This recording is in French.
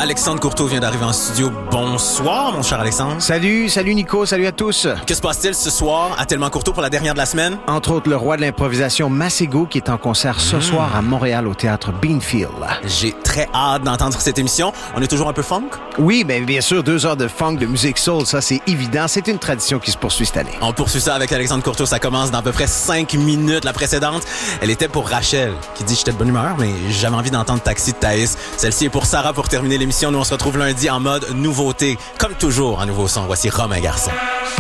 Alexandre Courteau vient d'arriver en studio. Bonsoir, mon cher Alexandre. Salut Nico, salut à tous. Que se passe-t-il ce soir à Tellement Courteau pour la dernière de la semaine? Entre autres, le roi de l'improvisation Masego qui est en concert ce soir à Montréal au théâtre Beanfield. J'ai très hâte d'entendre cette émission. On est toujours un peu funk? Oui, mais bien sûr, 2 heures de funk, de musique soul, ça c'est évident. C'est une tradition qui se poursuit cette année. On poursuit ça avec Alexandre Courteau. Ça commence dans à peu près 5 minutes. La précédente, elle était pour Rachel, qui dit « J'étais de bonne humeur, mais j'avais envie d'entendre Taxi de Thaïs ». Celle-ci est pour Sarah pour terminer l'émission. Nous, on se retrouve lundi en mode nouveauté. Comme toujours, en nouveau son. Voici Rome, un garçon.